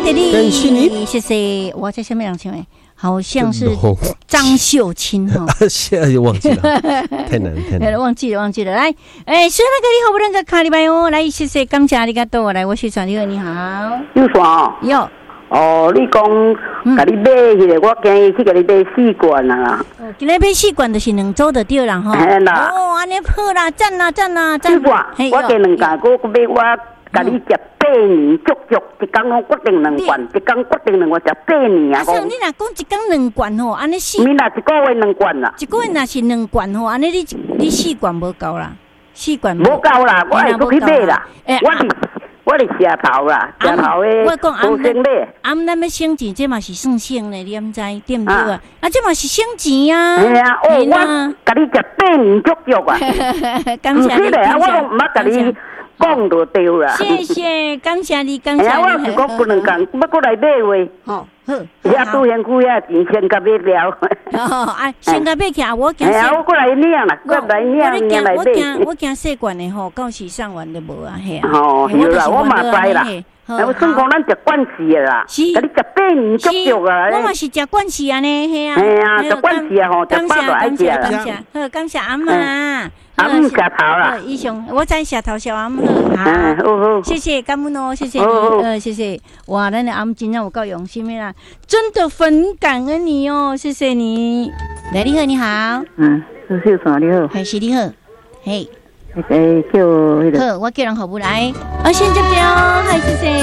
谢你， 感谢你， 谢谢。我在下面两千位，好像是张秀清哈， 现在就忘记了，太难了， 忘记了。来，所以那个你好不认个卡里拜哦，来谢谢，感谢你个多，来我宣传你好，你好， 有线哦， 有。 哦，你讲，甲你买迄个，我建议去甲你买4罐啊。 今日买4罐就是2周的对啦吼。 嘿啦。 哦，安尼好啦，赞啦。 4罐，我加2罐，我买我甲你食8年，足一工我决定2罐，一工决定2罐，食8年啊。 你若讲一工2罐吼，安尼4。 你若一个月2罐啦。 一个月若是2罐吼，安尼你4罐无够啦，4罐无够啦，我会出去买啦。我是社头啦，社头的无生理。 咱要省钱，这嘛是算省嘞，你毋知对毋对啊？这嘛是省钱啊。 系啊，我甲你食8年足足啊。 感谢你， 我都毋捌甲你讲就对啦。 谢谢，感谢你，感谢你。 我是讲不能讲，要过来买话。好，遐拄先区遐钱先甲买了。 先甲买起来，我惊。 我过来领啦，过来领来买。 我惊细罐的吼，到时上完就无啊，嘿啊。哦，有啦，我嘛知啦。我算讲咱食惯势啦，甲你食8年足足啊。 我嘛是食惯势安尼，嘿啊。 嘿啊，食惯势啊吼，食饱就爱食啦。 好，感谢阿妈。 阿姆下头啦， 以上我在下头小阿姆好， 谢谢感恩哦，谢谢你，谢谢，哇，咱的阿姆真正有够用心的啦，真的很感恩你哦，谢谢你，来你好，你好， 是啥你好， 还是你好，嘿， 叫那个， 好，我叫人好不来，先接接哦，嗨，谢谢，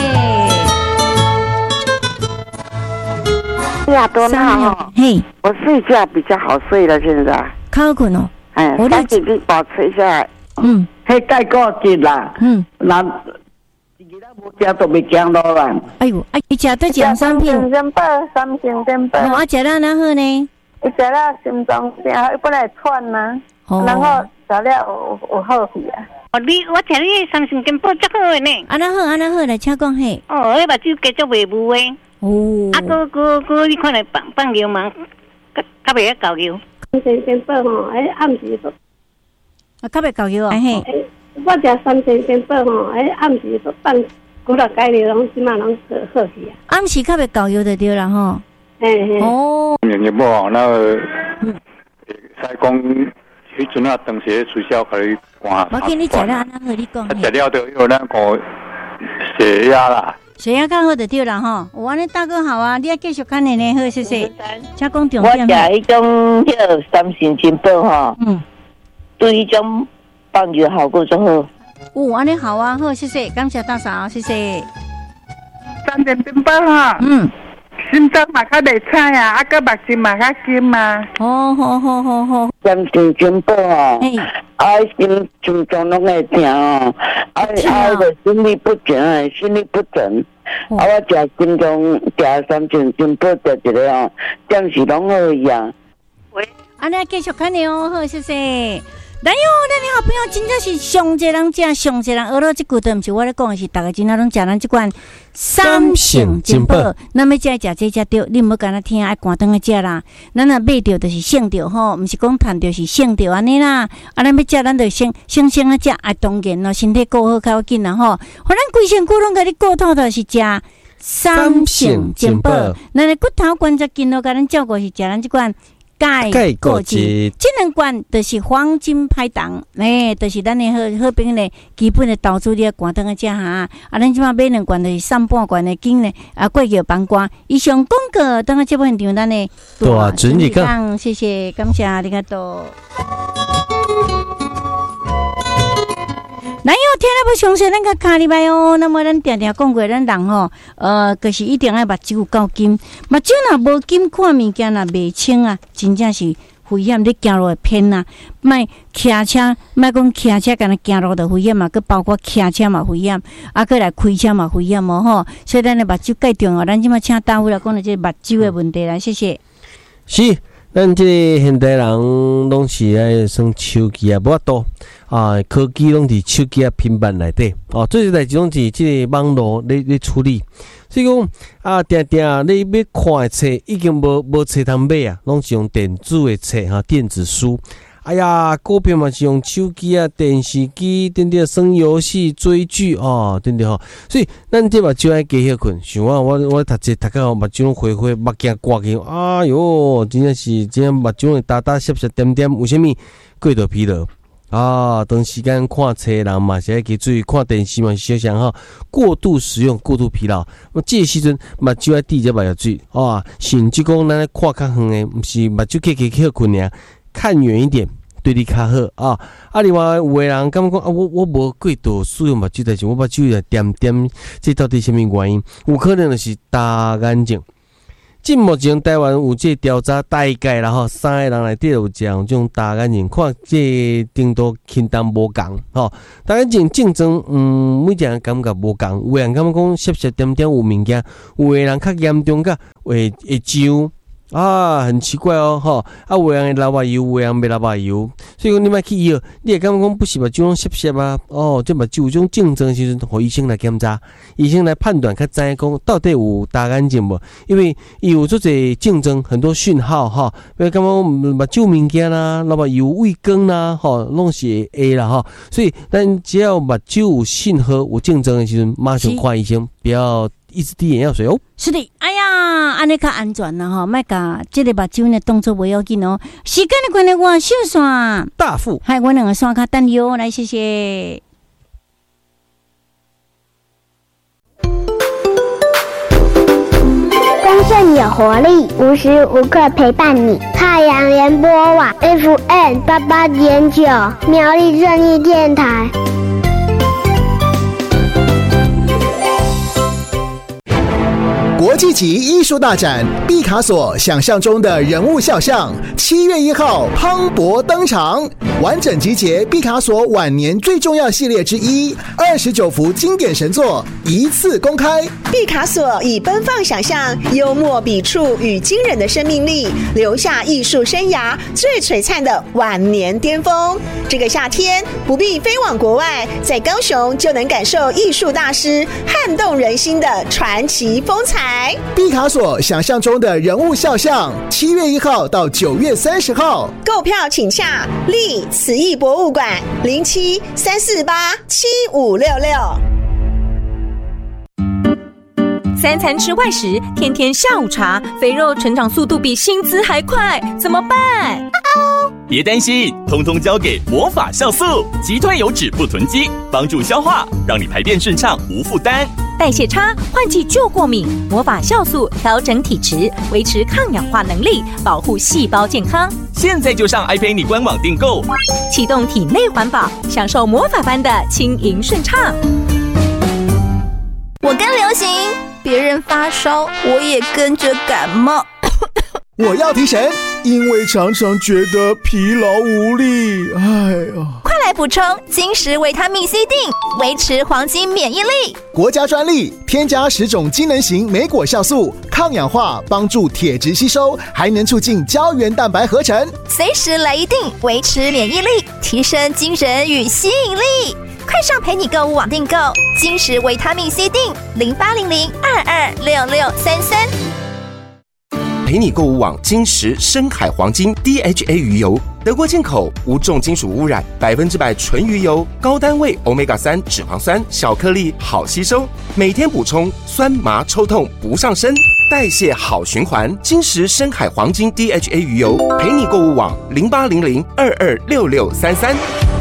亚多娜，嘿，我睡觉比较好睡了，现在， 靠困哦。 我赶紧去保持一下。迄盖过节啦。那自己都无食都未讲到啦。 哎呦，伊食得奖商品。 3星电报。 我食了哪好呢？ 伊食了心脏病，伊本来喘呐，然后食了有好去啊。 我食你3星电报足好诶呢。 安那好，来请讲嘿。 迄目睭继续袂雾诶。哥，你看来放流氓，较袂晓搞油。 3星电报吼，暗时都较袂搞油啊！嘿， 我食3星电报吼，暗时都放几落改了，拢即马拢好去啊。 暗时较袂搞油就对啦吼。哦。 年末那个，使讲迄阵啊，当时学校可以关。 我见你食了安那好，你讲。 食了就有那个血压啦。 血压较好就对啦吼，有安尼大哥好啊，你要继续看你呢，好谢谢。请讲重点。 我食迄种迄3星金宝吼，对迄种放药效果就好。 安尼好啊，好谢谢，感谢大嫂，谢谢。 3星金宝哈，心脏嘛较袂差啊，个目睛嘛较金啊。 好。 3星金宝哦，心脏拢会疼哦，个心律不整，我食心脏食3星金宝食一个哦，暂时拢好去啊。 喂，安尼继续看你哦，好谢谢。来哟，咱的好朋友真正是上济人食，上济人学到这句都毋是我咧讲的是，大家真正拢食咱这款3星金宝。咱要食这对，你毋好干那听，爱关灯个食啦。咱若买着就是省着吼，毋是讲趁着是省着安尼啦。咱要食咱就省啊食，当然咯，身体顾好较要紧啦吼。互咱规身躯拢甲你顾透透是食3星金宝。咱的骨头关节筋咯，甲咱照顾是食咱这款。钙果汁，这2罐就是黄金拍档，就是咱的好朋友的基本的投资，你要关灯个食哈。咱即马买2罐就是3半罐的金呢，过桥帮瓜。以上广告，等下节目现场咱的大准你讲， 谢谢，感谢你个多。咱要听了要详细，咱个卡里拜哦。那么咱常常讲过，咱人吼，就是一定要目睭有够金，目睭若无金，看物件若袂清啊，真正是危险。你行路会偏啊，莫骑车，莫讲骑车，干那行路就危险嘛，佮包括骑车嘛危险，佮来开车嘛危险哦吼。所以咱的目睭介重要，咱即马请大夫来讲的这目睭的问题啦，谢谢。 是，咱这个现代人拢是爱算手机啊，无法度。科技拢伫手机啊、平板内底最是代志拢是即个网络咧处理，所以讲定你要看的册已经无册通买啊，拢是用电子的册电子书哎呀，股票嘛是用手机啊、电视机等等耍游戏、追剧哦，等等吼。所以咱这目睭爱加歇困，像我读到目睭灰灰，目镜刮去，哎哟，真正是真目睭会打打涩涩点点，为什么？过度疲劳。啊，长时间看册人嘛是爱去注意，看电视嘛是小想哈，过度使用、过度疲劳，这个时阵目睭爱滴只目药水啊，甚至讲咱咧看较远的，毋是目睭去困尔，看远一点对你较好啊。啊，另外有的人感觉讲啊，我无过度使用目睭，但是我目睭也点点，这到底什么原因？有可能就是大眼睛。即目前台湾有这调查，大概啦吼，3个人内底有这种大眼睛，看这程度轻重无共吼。大眼睛竞争，每一个人感觉无共，有的人感觉讲涩涩点点有物件，有的人较严重个会痒。啊，很奇怪哦，吼！啊，有人会流目油，有人袂流目油，所以讲你莫去医药，你会感觉讲不是目睭拢涩涩啊？哦，这目睭有种竞争的时阵，互医生来检查，医生来判断，较知影讲到底有大眼睛无？因为伊有做者竞争，很多讯号哈，比如感觉目睭物件啦，流目油、畏光啦，吼，拢是 A 啦哈。所以，咱只要目睭有信号、有竞争的时阵，马上看医生，不要一直滴眼药水哦。 是的，哎呀，安尼较安全啦吼，莫甲这个目睭呢动作袂要紧哦。时间的关系，我小线大富， 还我两个线较等哟，来谢谢。 丰盛有活力，无时无刻陪伴你。太阳联播网 FM88.9，苗栗正义电台。 国际级艺术大展毕卡索想象中的人物肖像，7月1号磅礴登场，完整集结毕卡索晚年最重要系列之一，29幅经典神作一次公开。 毕卡索以奔放想象、幽默笔触与惊人的生命力，留下艺术生涯最璀璨的晚年巅峰。这个夏天不必飞往国外，在高雄就能感受艺术大师撼动人心的传奇风采。 毕卡索想象中的人物肖像，7月1号到9月30号， 购票请洽立慈艺博物馆07-348-7566。 3餐吃外食，天天下午茶，肥肉成长速度比薪资还快，怎么办？ 别担心，通通交给魔法酵素，击退油脂不囤积，帮助消化，让你排便顺畅无负担。 代谢差，换季就过敏，魔法酵素调整体质，维持抗氧化能力，保护细胞健康。 现在就上iPay官网订购， 启动体内环保，享受魔法般的轻盈顺畅。 我跟流行，别人发烧，我也跟着感冒。 我要提神，因为常常觉得疲劳无力。哎呀， 快来补充金石维他命 C 锭，维持黄金免疫力。 国家专利，添加10种机能型莓果酵素，抗氧化，帮助铁质吸收，还能促进胶原蛋白合成。 随时来一锭，维持免疫力，提升精神与吸引力。快上陪你购物网订购金石维他命 C 锭，0800226633。 陪你购物网金石深海黄金 DHA 鱼油，德国进口，无重金属污染，100%纯鱼油，高单位 Omega-3 脂肪酸，小颗粒好吸收，每天补充，酸麻抽痛不上身，代谢好循环。金石深海黄金 DHA 鱼油，陪你购物网0800226633。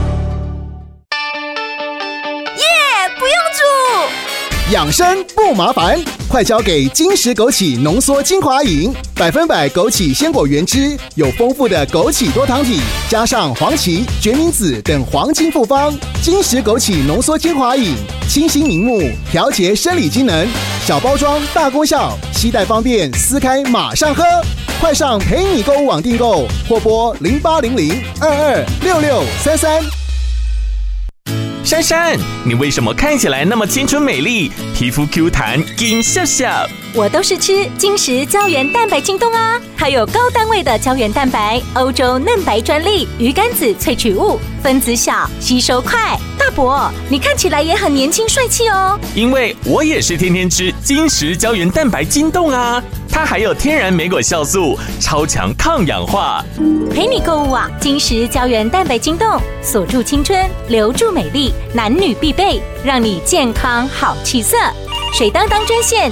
养生不麻烦，快交给金石枸杞浓缩精华饮，100%枸杞鲜果原汁，有丰富的枸杞多糖体，加上黄芪、决明子等黄金复方。金石枸杞浓缩精华饮，清新明目，调节生理机能，小包装大功效，携带方便，撕开马上喝。快上陪你购物网订购，或拨0800226633。 珊珊，你为什么看起来那么清纯美丽，皮肤 Q 弹金笑笑？ 我都是吃金石胶原蛋白京东啊，它有高单位的胶原蛋白，欧洲嫩白专利鱼肝子萃取物，分子小，吸收快，大大伯，你看起来也很年轻帅气哦。 因为我也是天天吃金石胶原蛋白筋冻啊，它还有天然莓果酵素，超强抗氧化。 陪你购物网，金石胶原蛋白筋冻，锁住青春，留住美丽，男女必备，让你健康好气色。水当当专线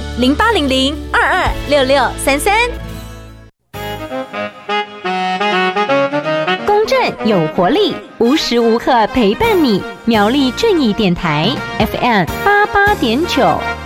0800226633。公正有活力，无时无刻陪伴你。苗栗正义电台 FM88.9。